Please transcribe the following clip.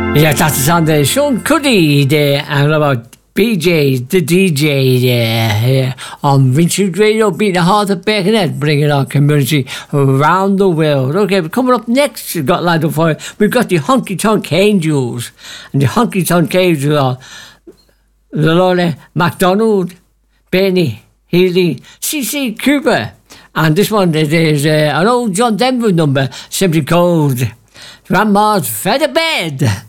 Yeah, that is on the Sean Cuddy there, and about BJ, the DJ there, on Vintage Radio, beating the heart of Birkenhead, bringing our community around the world. Okay, but coming up next, we've got lined up for it, we've got the Honky Tonk Angels, and the Honky Tonk Angels are Lola MacDonald, Benny Healy, CC Cooper, and this one is an old John Denver number, simply called Grandma's Feather Bed.